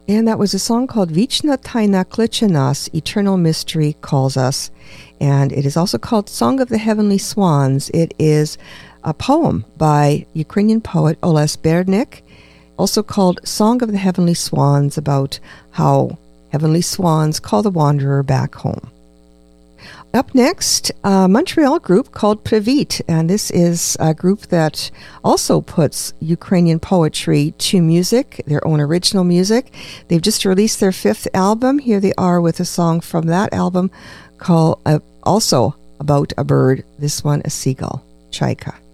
And that was a song called Vichna Taina Kliče Nas, Eternal Mystery Calls Us. And it is also called Song of the Heavenly Swans. It is a poem by Ukrainian poet Oles Bernik, also called Song of the Heavenly Swans, about how heavenly swans call the wanderer back home. Up next, a Montreal group called Previt, and this is a group that also puts Ukrainian poetry to music, their own original music. They've just released their 5th album. Here they are with a song from that album called also about a bird, this one a seagull, Chaika.